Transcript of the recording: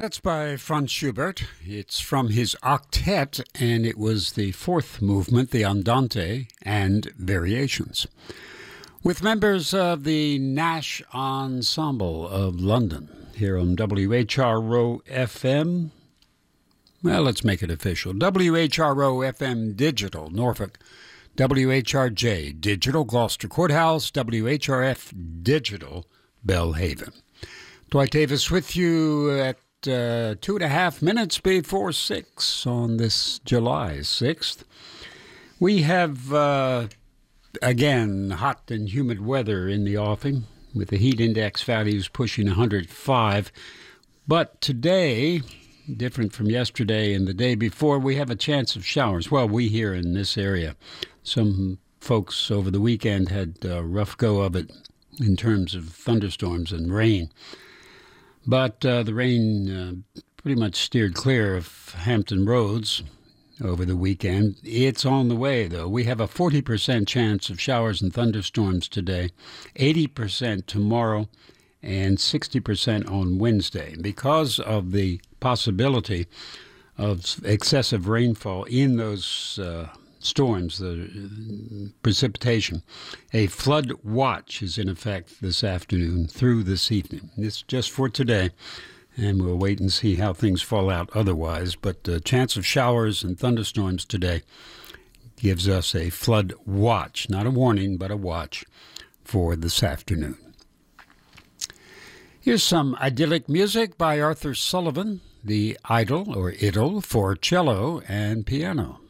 That's by Franz Schubert. It's from his octet, and it was the fourth movement, the Andante, and Variations, with members of the Nash Ensemble of London, here on WHRO FM. Well, let's make it official. WHRO FM Digital, Norfolk. WHRJ Digital, Gloucester Courthouse. WHRF Digital, Belhaven. Dwight Davis with you at 2.5 minutes before 6 on this July 6th. We have, again, hot and humid weather in the offing, with the heat index values pushing 105. But today, different from yesterday and the day before, we have a chance of showers. Well, we here in this area. Some folks over the weekend had a rough go of it in terms of thunderstorms and rain. But the rain pretty much steered clear of Hampton Roads over the weekend. It's on the way, though. We have a 40% chance of showers and thunderstorms today, 80% tomorrow, and 60% on Wednesday. Because of the possibility of excessive rainfall in those storms, the precipitation, a flood watch is in effect this afternoon through this evening. It's just for today, and we'll wait and see how things fall out otherwise. But the chance of showers and thunderstorms today gives us a flood watch, not a warning, but a watch for this afternoon. Here's some idyllic music by Arthur Sullivan, the Idyll or Idyll for cello and piano.